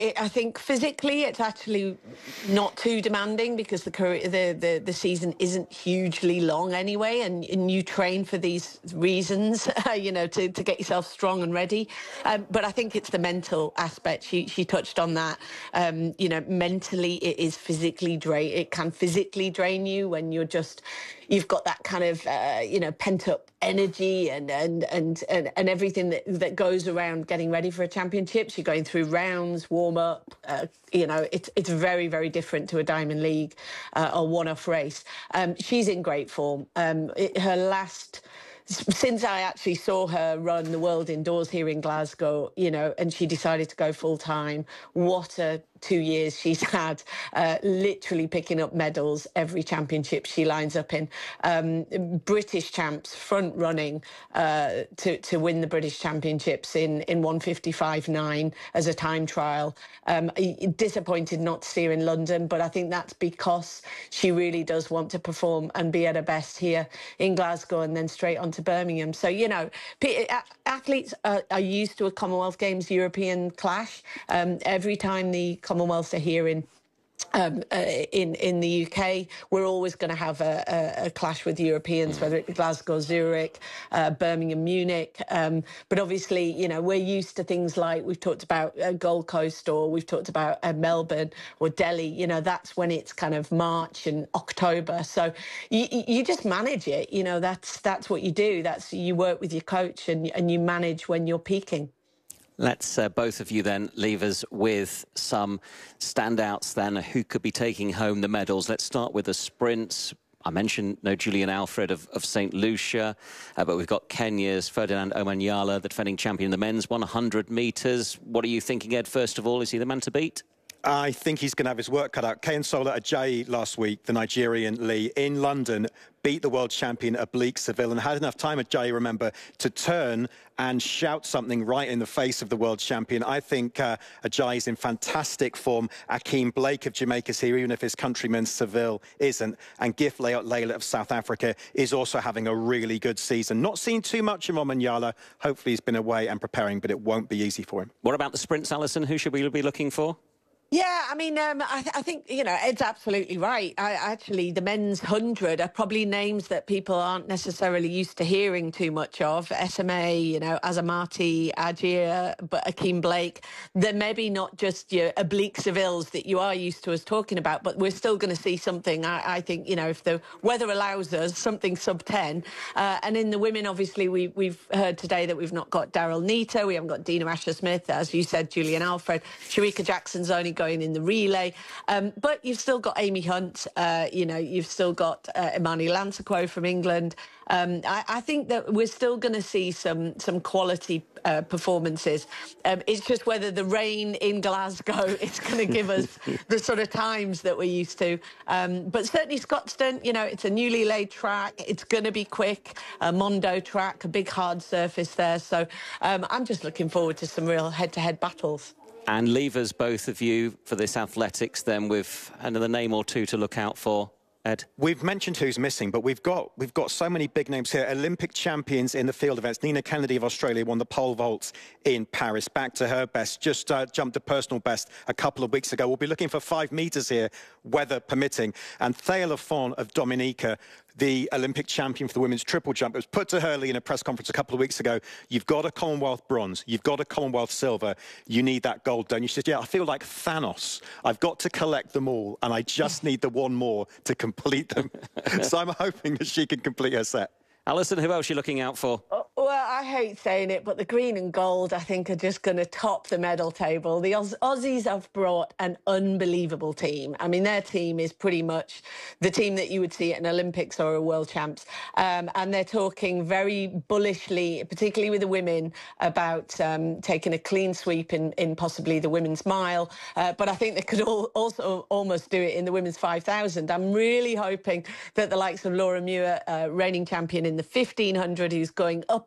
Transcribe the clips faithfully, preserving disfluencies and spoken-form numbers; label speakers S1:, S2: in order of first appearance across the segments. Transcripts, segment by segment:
S1: it, I think physically it's actually not too demanding because the career, the, the the season isn't hugely long anyway, and, and you train for these reasons, you know, to, to get yourself strong and ready. Um, but I think it's the mental aspect. She she touched on that. Um, you know, mentally it is physically drain. It can physically drain you when you're just you've got that kind of uh, you know pent up energy and and and and, and everything that that goes around getting ready for a championships. You're going through rounds, warm up. Uh, you know, it's it's very very different to a Diamond League uh, or one-off race. Um, she's in great form. Um, it, her last. Since I actually saw her run the World Indoors here in Glasgow, you know, and she decided to go full time, what a two years she's had, uh, literally picking up medals every championship she lines up in. Um, British champs front running uh, to, to win the British Championships in, in one fifty-five nine as a time trial. Um, disappointed not to see her in London, but I think that's because she really does want to perform and be at her best here in Glasgow and then straight on to Birmingham. So, you know, athletes are, are used to a Commonwealth Games European clash. Um, every time the Commonwealths are here in Um, uh, in in the U K, we're always going to have a, a, a clash with Europeans, whether it be Glasgow, Zurich, uh, Birmingham, Munich. Um, but obviously, you know, we're used to things like we've talked about uh, Gold Coast, or we've talked about uh, Melbourne or Delhi. You know, that's when it's kind of March and October. So you, you just manage it. You know, that's that's what you do. That's you work with your coach and and you manage when you're peaking.
S2: Let's uh, both of you then leave us with some standouts then who could be taking home the medals. Let's start with the sprints. I mentioned no Julian Alfred of, of Saint Lucia, uh, but we've got Kenya's Ferdinand Omanyala, the defending champion in the men's one hundred metres. What are you thinking, Ed, first of all? Is he the man to beat?
S3: I think he's going to have his work cut out. Kayode Ajayi last week, the Nigerian Lee, in London, beat the world champion Oblique Seville and had enough time, Ajayi, remember, to turn and shout something right in the face of the world champion. I think uh, Ajayi's in fantastic form. Akeem Blake of Jamaica's here, even if his countryman Seville isn't. And Gif Layla of South Africa is also having a really good season. Not seen too much of Omanyala. Hopefully he's been away and preparing, but it won't be easy for him.
S2: What about the sprints, Alison? Who should we be looking for?
S1: Yeah, I mean, um, I, th I think, you know, Ed's absolutely right. I, actually, the men's hundred are probably names that people aren't necessarily used to hearing too much of. S M A, you know, Azamati, Ajia, but Akeem Blake. They're maybe not just your Oblique Sevilles that you are used to us talking about, but we're still going to see something, I, I think, you know, if the weather allows us, something sub ten. Uh, and in the women, obviously, we, we've heard today that we've not got Daryl Nita, we haven't got Dina Asher-Smith, as you said, Julian Alfred. Sharika Jackson's only going in the relay, um, but you've still got Amy Hunt, uh, you know, you've still got uh, Imani Lansaquo from England. Um, I, I think that we're still going to see some some quality uh, performances. Um, it's just whether the rain in Glasgow is going to give us the sort of times that we're used to. Um, but certainly Scotstoun, you know, it's a newly laid track. It's going to be quick, a Mondo track, a big hard surface there. So um, I'm just looking forward to some real head-to-head battles.
S2: And leave us, both of you, for this athletics then with another name or two to look out for. Ed?
S3: We've mentioned who's missing, but we've got we've got so many big names here. Olympic champions in the field events. Nina Kennedy of Australia won the pole vault in Paris. Back to her best. Just uh, jumped a personal best a couple of weeks ago. We'll be looking for five metres here, weather permitting. And Thea Lafont of Dominica, the Olympic champion for the women's triple jump. It was put to her in a press conference a couple of weeks ago. You've got a Commonwealth bronze. You've got a Commonwealth silver. You need that gold, don't you? She said, yeah, I feel like Thanos. I've got to collect them all, and I just need the one more to complete them. So I'm hoping that she can complete her set.
S2: Alison, who else are you looking out for?
S1: Oh, well, I hate saying it, but the green and gold, I think, are just going to top the medal table. The Auss Aussies have brought an unbelievable team. I mean, their team is pretty much the team that you would see at an Olympics or a World Champs. Um, and they're talking very bullishly, particularly with the women, about um, taking a clean sweep in, in possibly the women's mile. Uh, but I think they could all, also almost do it in the women's five thousand. I'm really hoping that the likes of Laura Muir, uh, reigning champion in the fifteen hundred, who's going up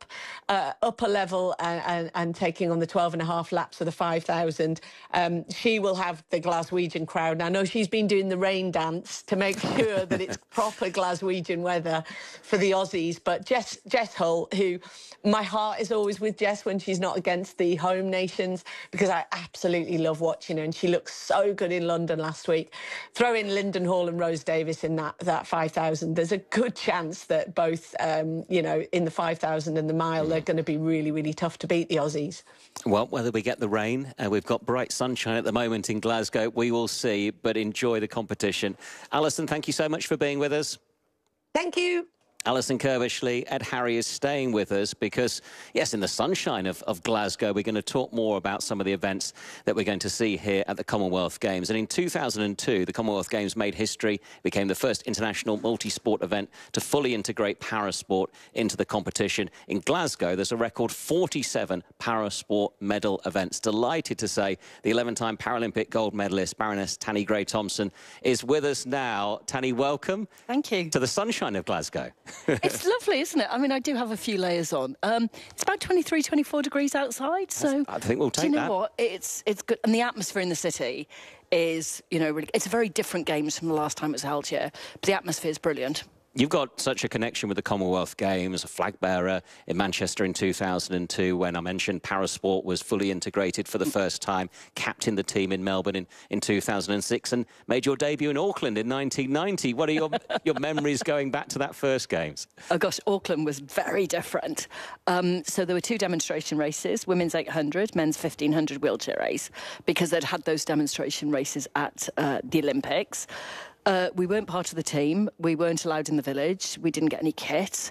S1: up, uh, upper level and, and, and taking on the twelve and a half laps of the five thousand. Um, she will have the Glaswegian crowd. I know she's been doing the rain dance to make sure that it's proper Glaswegian weather for the Aussies. But Jess, Jess Hull, who my heart is always with Jess when she's not against the home nations, because I absolutely love watching her, and she looks so good in London last week. Throw in Lyndon Hall and Rose Davis in that, that five thousand. There's a good chance that both, um, you know, in the five thousand and the mile, they're going to be really, really tough to beat the Aussies.
S2: Well, whether we get the rain, uh, we've got bright sunshine at the moment in Glasgow, we will see, but enjoy the competition. Alison, thank you so much for being with us.
S1: Thank you.
S2: Alison Kirbishley, Ed Harry is staying with us because, yes, in the sunshine of, of Glasgow, we're going to talk more about some of the events that we're going to see here at the Commonwealth Games. And in two thousand two, the Commonwealth Games made history, became the first international multi-sport event to fully integrate parasport into the competition. In Glasgow, there's a record forty-seven parasport medal events. Delighted to say the eleven-time Paralympic gold medalist, Baroness Tanni Grey-Thompson, is with us now. Tanni, welcome.
S4: Thank you.
S2: To the sunshine of Glasgow.
S4: It's lovely, isn't it? I mean, I do have a few layers on. Um, it's about twenty-three, twenty-four degrees outside, so...
S2: I think we'll take that.
S4: Do you know that. what? It's, it's good. And the atmosphere in the city is, you know, really... It's a very different games from the last time it was held here, but the atmosphere is brilliant.
S2: You've got such a connection with the Commonwealth Games, a flag bearer in Manchester in two thousand two, when I mentioned parasport was fully integrated for the first time, captained the team in Melbourne in, in two thousand six, and made your debut in Auckland in nineteen ninety. What are your, your memories going back to that first Games?
S4: Oh, gosh, Auckland was very different. Um, so there were two demonstration races, women's eight hundred, men's fifteen hundred wheelchair race, because they'd had those demonstration races at uh, the Olympics. Uh, we weren't part of the team. We weren't allowed in the village. We didn't get any kit.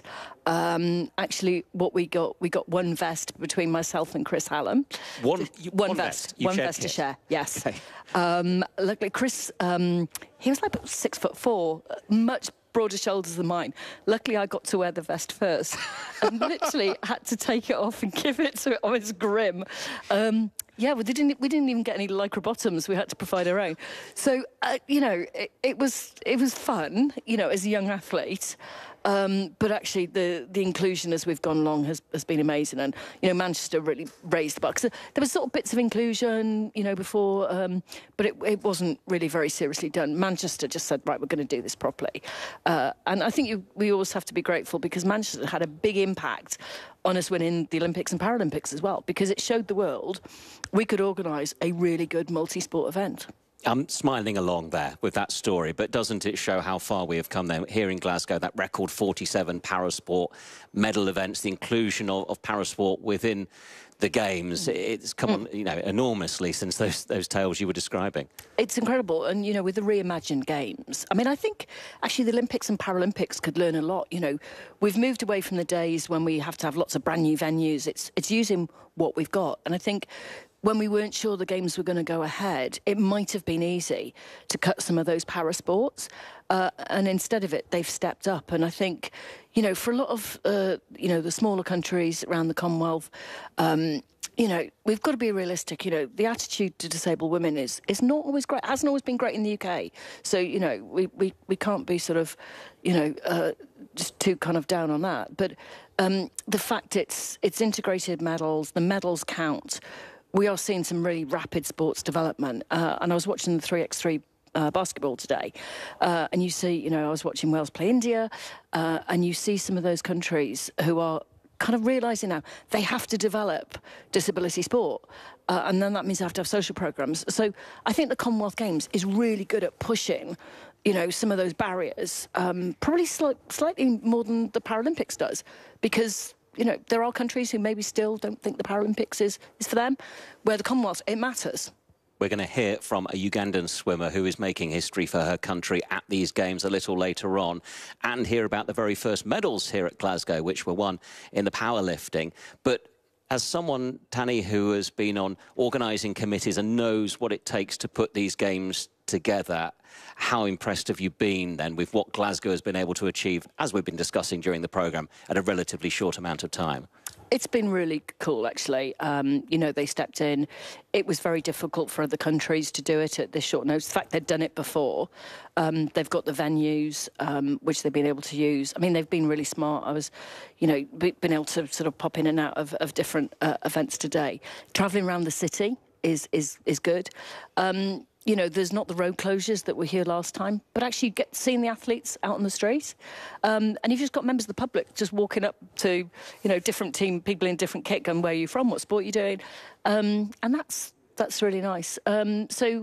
S4: Um, actually, what we got, we got one vest between myself and Chris Hallam.
S2: One, you,
S4: one,
S2: one
S4: vest.
S2: vest.
S4: One vest
S2: kit.
S4: to share, yes.
S2: Okay.
S4: Um, luckily, Chris, um, he was like six foot four, much broader shoulders than mine. Luckily, I got to wear the vest first and literally had to take it off and give it to it. I was grim. Um, Yeah, we didn't. We didn't even get any lycra bottoms. We had to provide our own. So uh, you know, it, it was it was fun. You know, as a young athlete. Um, but actually, the, the inclusion as we've gone along has, has been amazing. And, you know, Manchester really raised the bar. So there was sort of bits of inclusion, you know, before, um, but it, it wasn't really very seriously done. Manchester just said, right, we're going to do this properly. Uh, and I think you, we always have to be grateful because Manchester had a big impact on us winning the Olympics and Paralympics as well, because it showed the world we could organise a really good multi-sport event.
S2: I'm smiling along there with that story, but doesn't it show how far we have come there here in Glasgow, that record forty-seven parasport medal events, the inclusion of, of parasport within the Games? It's come on, you know, enormously since those, those tales you were describing.
S4: It's incredible. And, you know, with the reimagined Games, I mean, I think actually the Olympics and Paralympics could learn a lot. You know, we've moved away from the days when we have to have lots of brand new venues. It's, it's using what we've got. And I think when we weren't sure the Games were going to go ahead, it might have been easy to cut some of those parasports. Uh, and instead of it, they've stepped up. And I think, you know, for a lot of, uh, you know, the smaller countries around the Commonwealth, um, you know, we've got to be realistic. You know, the attitude to disabled women is is not always great. It hasn't always been great in the U K. So, you know, we, we, we can't be sort of, you know, uh, just too kind of down on that. But um, the fact it's it's integrated medals, the medals count. We are seeing some really rapid sports development. Uh, and I was watching the three by three uh, basketball today. Uh, and you see, you know, I was watching Wales play India. Uh, and you see some of those countries who are kind of realising now they have to develop disability sport. Uh, and then that means they have to have social programmes. So I think the Commonwealth Games is really good at pushing, you know, some of those barriers, um, probably sli- slightly more than the Paralympics does, because you know, there are countries who maybe still don't think the Paralympics is, is for them, where the Commonwealth, it matters.
S2: We're going to hear from a Ugandan swimmer who is making history for her country at these Games a little later on, and hear about the very first medals here at Glasgow, which were won in the powerlifting. But as someone, Tanni, who has been on organising committees and knows what it takes to put these Games together, how impressed have you been then with what Glasgow has been able to achieve, as we've been discussing during the programme, at a relatively short amount of time?
S4: It's been really cool, actually. Um, you know, they stepped in. It was very difficult for other countries to do it at this short notice. The fact they'd done it before, um, they've got the venues, um, which they've been able to use. I mean, they've been really smart. I was, you know, been able to sort of pop in and out of, of different uh, events today. Travelling around the city is is is good. Um, You know, there's not the road closures that were here last time, but actually you get seeing the athletes out on the street. Um, and you've just got members of the public just walking up to, you know, different team, people in different kit going, where are you from? What sport are you doing? Um, and that's that's really nice. Um, so